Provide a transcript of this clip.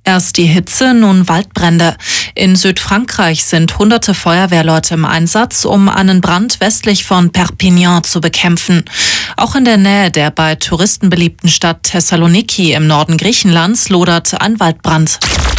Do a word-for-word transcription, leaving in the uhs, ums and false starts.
Erst die Hitze, nun Waldbrände. In Südfrankreich sind hunderte Feuerwehrleute im Einsatz, um einen Brand westlich von Perpignan zu bekämpfen. Auch in der Nähe der bei Touristen beliebten Stadt Thessaloniki im Norden Griechenlands lodert ein Waldbrand.